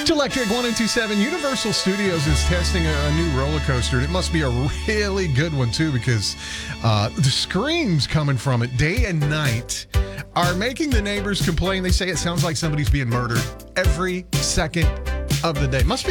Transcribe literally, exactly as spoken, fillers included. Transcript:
Electric one oh two seven Universal Studios is testing a, a new roller coaster. It must be a really good one, too, because uh, the screams coming from it day and night are making the neighbors complain. They say it sounds like somebody's being murdered every second of the day. Must be